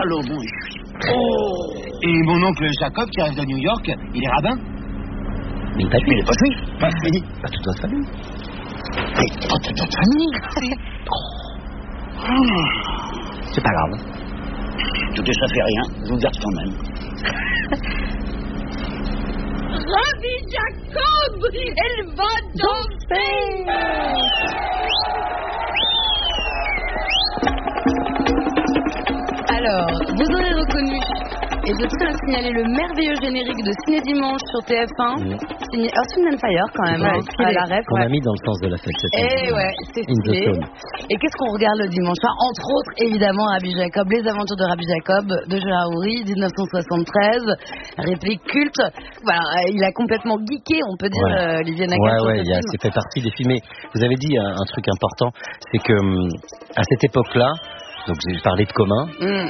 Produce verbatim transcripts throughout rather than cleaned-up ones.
salaud, mon juif. Oh. Et mon oncle Jacob, qui reste de New York, il est rabbin. Mais il n'est pas juif. Bah, oui. Pas toute notre famille. Mais pas toute notre famille. C'est pas grave. Écoutez, ça fait rien. Je vous garde quand même. Rabbi Jacob, elle va danser. Alors, vous aurez reconnu, et je tiens à signaler le merveilleux générique de Ciné Dimanche sur T F un, mmh. signé Earth, Wind and Fire quand même, ouais, hein, à la ref. Qu'on ouais. a mis dans le sens de la fête cette année. Et ouais, c'est stylé. Et qu'est-ce qu'on regarde le dimanche soir? Entre autres, évidemment, Rabbi Jacob, Les Aventures de Rabbi Jacob, de Gérard Houry, dix-neuf cent soixante-treize, réplique culte. Voilà, il a complètement geeké, on peut dire, ouais. euh, Olivier Nakache. Ouais, ouais, il y a, c'est fait partie des films. Mais vous avez dit un, un truc important, c'est que à cette époque-là, donc j'ai parlé de commun. Mm.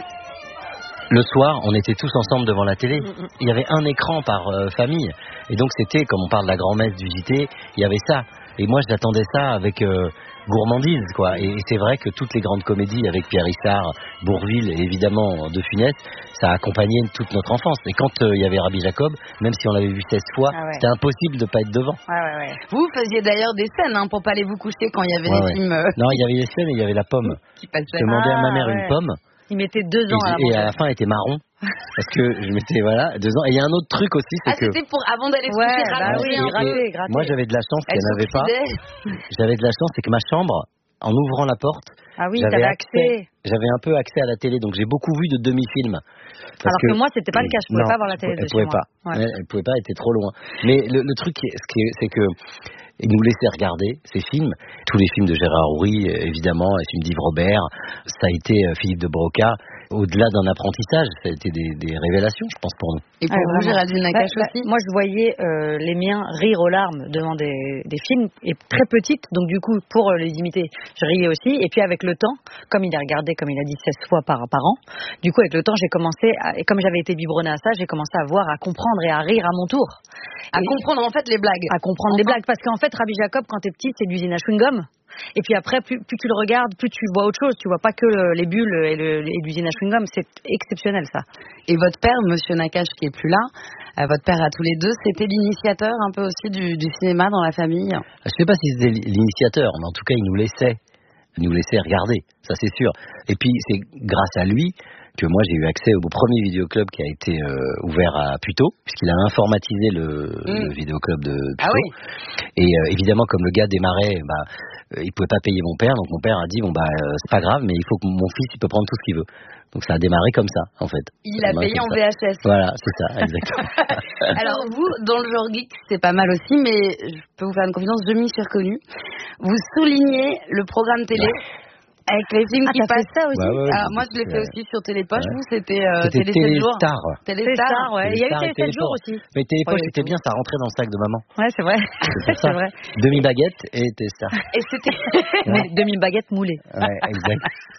Le soir, on était tous ensemble devant la télé. Il y avait un écran par euh, famille. Et donc c'était, comme on parle de la grand-messe du J T, il y avait ça. Et moi, j'attendais ça avec euh, gourmandise, quoi. Et, et c'est vrai que toutes les grandes comédies avec Pierre Richard, Bourvil et évidemment De Funès, ça a accompagné toute notre enfance. Et quand il euh, y avait Rabbi Jacob, même si on l'avait vu seize fois, ah ouais. c'était impossible de pas être devant. Ouais, ouais, ouais. Vous faisiez d'ailleurs des scènes hein, pour pas aller vous coucher quand il y avait ouais, des ouais. films. Euh... Non, il y avait des scènes et il y avait la pomme. Qui passait. Je demandais ah, à ma mère ouais. une pomme. Il mettait deux ans et, à la et à la fin, elle était marron. Parce que je mettais, voilà, deux ans. Et il y a un autre truc aussi, c'est ah, que... c'était pour, avant d'aller se ouais, coucher, bah rater, oui, gratter, gratter. Moi, j'avais de la chance qu'elle n'avait pas. J'avais de la chance, c'est que ma chambre, en ouvrant la porte, ah oui, j'avais accès. accès. J'avais un peu accès à la télé, donc j'ai beaucoup vu de demi-films. Alors que, que moi, c'était pas le cas, je pouvais non, pas voir la télé. Elle pouvait pas. Ouais. Elle, elle pouvait pas, elle était trop loin. Mais le, le truc, c'est que il nous laissait regarder ces films, tous les films de Gérard Houry, évidemment, les films d'Yves Robert, ça a été Philippe de Broca. Au-delà d'un apprentissage, ça a été des, des révélations, je pense, pour nous. Et pour ah, vous, Géraldine Nakache bah, aussi bah, moi, je voyais euh, les miens rire aux larmes devant des, des films, et très petites, donc du coup, pour euh, les imiter, je riais aussi. Et puis avec le temps, comme il a regardé, comme il a dit, seize fois par, par an, du coup, avec le temps, j'ai commencé, à, et comme j'avais été biberonnée à ça, j'ai commencé à voir, à comprendre et à rire à mon tour. À et, comprendre, en fait, les blagues. À comprendre enfin. les blagues, parce qu'en fait, Rabbi Jacob, quand t'es petit, c'est de l'usine à chewing-gum. Et puis après, plus, plus tu le regardes, plus tu vois autre chose. Tu vois pas que le, les bulles et, le, et l'usine à chewing-gum. C'est exceptionnel, ça. Et votre père, Monsieur Nakache, qui est plus là, euh, votre père à tous les deux, c'était l'initiateur un peu aussi du, du cinéma dans la famille? Je sais pas si c'était l'initiateur, mais en tout cas, il nous laissait, il nous laissait regarder. Ça, c'est sûr. Et puis, c'est grâce à lui que moi j'ai eu accès au premier vidéoclub qui a été euh, ouvert à Puteaux, puisqu'il a informatisé le, mmh. le vidéoclub de Puteaux. Ah oui. Et euh, évidemment, comme le gars démarrait, bah, euh, il pouvait pas payer mon père, donc mon père a dit bon bah euh, c'est pas grave, mais il faut que mon fils il peut prendre tout ce qu'il veut. Donc ça a démarré comme ça, en fait. Il a payé en V H S. Voilà, c'est ça, exactement. Alors vous, dans le genre geek, c'est pas mal aussi, mais je peux vous faire une confidence, je m'y suis reconnue. Vous soulignez le programme télé. Ouais. Avec les films ah, qui passent ça aussi. Ouais, ouais, alors moi je l'ai fait aussi sur Télépoche. Ouais. Vous c'était, euh, c'était Télé sept jours. Téléstar. Téléstar, ouais. Il y a eu Télé sept jours aussi. Mais Télépoche c'était bien, ça rentrait dans le sac de maman. Ouais, c'est vrai. C'est, c'est vrai. Demi baguette et Téléstar. Et c'était ouais. demi baguette moulée. Ouais, exact.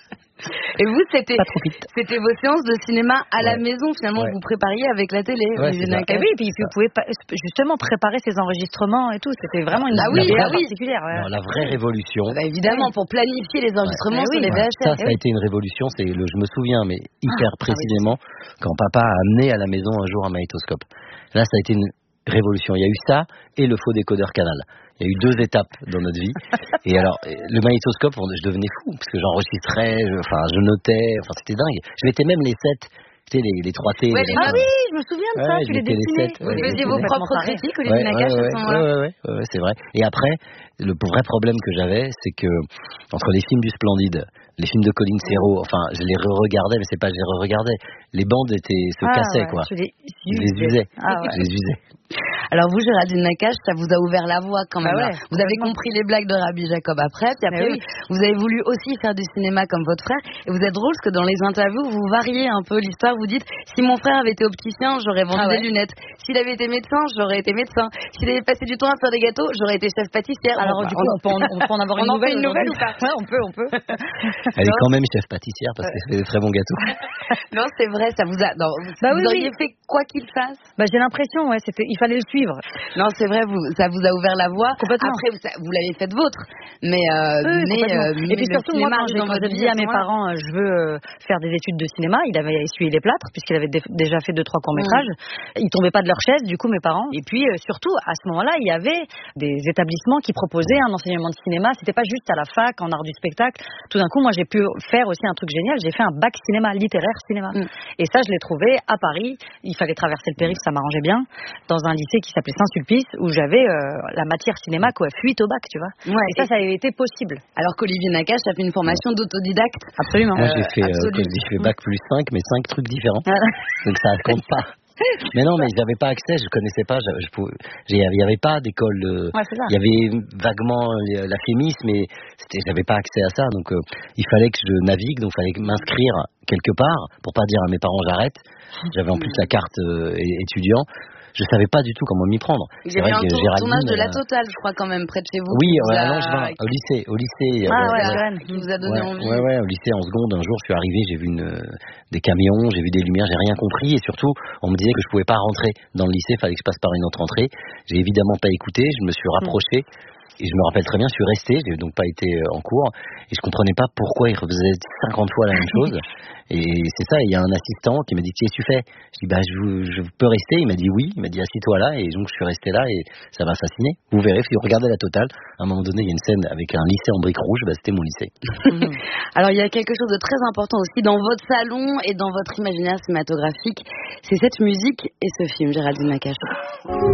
Et vous, c'était, pas trop vite. c'était vos séances de cinéma à ouais. la maison, finalement, ouais. que vous prépariez avec la télé. Ouais, et oui, et puis vous pouvez pas, justement préparer ces enregistrements et tout. C'était vraiment une ah oui, idée ah oui. particulière. Ouais. Non, la vraie révolution. Bah, évidemment, pour planifier les enregistrements ouais. sur oui, les V H S. Ça, ça a été une révolution. C'est le, je me souviens, mais hyper ah, précisément, ah oui. quand papa a amené à la maison un jour un magnétoscope. Là, ça a été une révolution. Il y a eu ça et le faux décodeur Canal. Il y a eu deux étapes dans notre vie. Et alors, le magnétoscope, je devenais fou, parce que j'enregistrais, je, enfin, je notais, enfin, c'était dingue. Je mettais même les sets, tu sais, les, les trois T. Ouais, les ah oui, je me souviens de ça, ouais, tu les dessinais. Vous faisiez vos propres critiques, Olivier ouais, Nakache, ouais, à ce moment-là. Ouais, ouais, ouais, ouais, c'est vrai. Et après, le vrai problème que j'avais, c'est que, entre les films du Splendide, les films de Colin Serrault, enfin, je les re-regardais, mais c'est pas que je les re-regardais. Les bandes étaient, se ah, cassaient, ouais, quoi. Je les, je les usais. Ah, ouais. Je les usais. Alors vous, Géraldine Nakache, ça vous a ouvert la voie quand même. Bah ouais, vous avez compris les blagues de Rabbi Jacob après, puis après oui. vous avez voulu aussi faire du cinéma comme votre frère. Et vous êtes drôle parce que dans les interviews, vous variez un peu l'histoire. Vous dites, si mon frère avait été opticien, j'aurais vendu ah ouais. des lunettes. S'il avait été médecin, j'aurais été médecin. S'il avait passé du temps à faire des gâteaux, j'aurais été chef pâtissière. Alors bon, du bah, coup, on, peut en, on peut en avoir une, on nouvelle, en une nouvelle ou pas? Ouais, on peut, on peut. Elle est quand même chef pâtissière parce qu'elle fait des très bons gâteaux. Non, c'est vrai, ça vous a. Non, bah vous oui, auriez oui. fait quoi qu'il fasse. Bah j'ai l'impression, ouais, c'était, il fallait le suivre. suivre. Non, c'est vrai, vous, ça vous a ouvert la voie. Complètement. Après, vous, vous l'avez fait vôtre. Mais, euh, oui, mais, euh, et puis surtout, moi, quand, quand je dis à mes parents, euh, je veux euh, faire des études de cinéma, il avait essuyé les plâtres, puisqu'il avait dé- déjà fait deux, trois courts-métrages. Mmh. Ils tombaient pas de leur chaise, du coup, mes parents. Et puis, euh, surtout, à ce moment-là, il y avait des établissements qui proposaient un enseignement de cinéma. C'était pas juste à la fac, en art du spectacle. Tout d'un coup, moi, j'ai pu faire aussi un truc génial. J'ai fait un bac cinéma, littéraire cinéma. Mmh. Et ça, je l'ai trouvé à Paris. Il fallait traverser le périph', ça m'arrangeait bien. Dans un lycée qui s'appelait Saint-Sulpice, où j'avais euh, la matière cinéma, quoi, fuite au bac, tu vois. Ouais, et ça, et ça avait été possible. Alors qu'Olivier Nakache a fait une formation d'autodidacte. Absolument. Moi, j'ai fait, euh, euh, j'ai fait bac plus cinq, mais cinq trucs différents. Donc ça compte pas. Mais non, mais j'avais pas accès, je connaissais pas, je, je pouvais, il y avait pas d'école, euh, ouais, c'est ça. Il y avait vaguement la Fémis, mais c'était, j'avais pas accès à ça, donc euh, il fallait que je navigue, donc il fallait m'inscrire quelque part pour pas dire à mes parents j'arrête. J'avais en plus la carte euh, étudiant. Je savais pas du tout comment m'y prendre. Il y avait un tour, tournage de La Totale, je crois, quand même, près de chez vous. Oui, ouais, a... non, je vois, au lycée, au lycée. Ah euh, ouais, ouais, qui vous a donné ouais, envie. Ouais, ouais, au lycée, en seconde, un jour, je suis arrivé, j'ai vu une, euh, des camions, j'ai vu des lumières, j'ai rien compris, et surtout, on me disait que je pouvais pas rentrer dans le lycée, fallait que je passe par une autre entrée. J'ai évidemment pas écouté, je me suis rapproché. Mmh. Et je me rappelle très bien, je suis resté, j'ai donc pas été en cours, et je comprenais pas pourquoi il refaisait cinquante fois la même chose. Et c'est ça, il y a un assistant qui m'a dit, qu'est-ce que tu fais? Je dis, bah, je, je peux rester. Il m'a dit oui, il m'a dit, assis-toi là, et donc je suis resté là, et ça m'a fasciné. Vous verrez, si vous regardez La Totale, à un moment donné, il y a une scène avec un lycée en briques rouges, bah, c'était mon lycée. Alors, il y a quelque chose de très important aussi dans votre salon et dans votre imaginaire cinématographique, c'est cette musique et ce film, Géraldine Nakache.